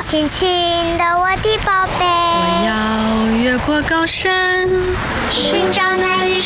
轻轻的，我的宝贝。 我要越过高山， 寻找那一